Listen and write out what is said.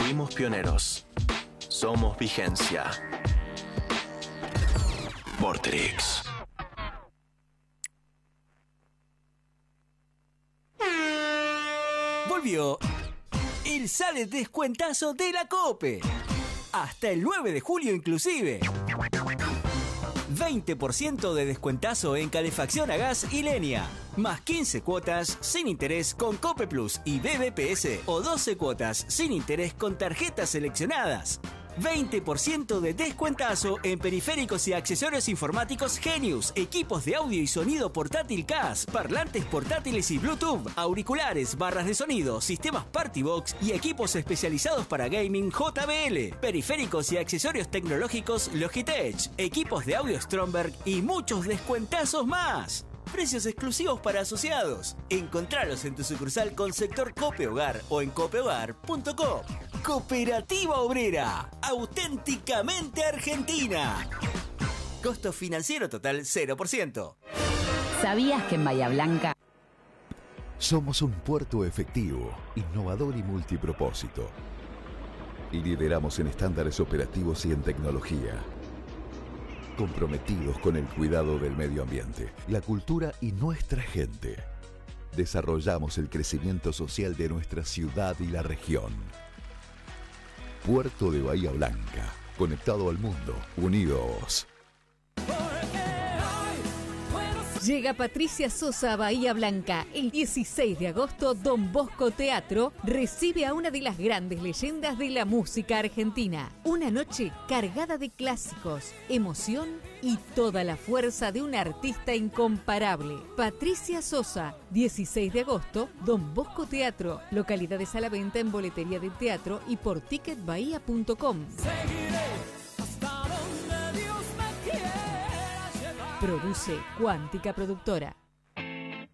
Fuimos pioneros. Somos vigencia. Vorterix. Volvió el Sale Descuentazo de la COPE. Hasta el 9 de julio inclusive. 20% de descuentazo en calefacción a gas y leña. Más 15 cuotas sin interés con Cope Plus y BBPS. O 12 cuotas sin interés con tarjetas seleccionadas. 20% de descuentazo en periféricos y accesorios informáticos Genius, equipos de audio y sonido portátil CAS, parlantes portátiles y Bluetooth, auriculares, barras de sonido, sistemas Party Box y equipos especializados para gaming JBL, periféricos y accesorios tecnológicos Logitech, equipos de audio Stromberg y muchos descuentazos más. Precios exclusivos para asociados. Encontralos en tu sucursal con sector Cope Hogar o en copehogar.com. Cooperativa Obrera, auténticamente argentina. Costo financiero total 0%. ¿Sabías que en Bahía Blanca somos un puerto efectivo, innovador y multipropósito? Lideramos en estándares operativos y en tecnología. Comprometidos con el cuidado del medio ambiente, la cultura y nuestra gente. Desarrollamos el crecimiento social de nuestra ciudad y la región. Puerto de Bahía Blanca, conectado al mundo, unidos. Llega Patricia Sosa a Bahía Blanca. El 16 de agosto, Don Bosco Teatro recibe a una de las grandes leyendas de la música argentina. Una noche cargada de clásicos, emoción y toda la fuerza de una artista incomparable. Patricia Sosa, 16 de agosto, Don Bosco Teatro. Localidades a la venta en boletería del teatro y por ticketbahía.com. Produce Cuántica Productora.